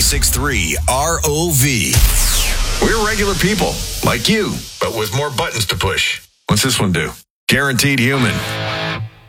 1063 ROV. We're regular people, like you, but with more buttons to push. What's this one do? Guaranteed Human.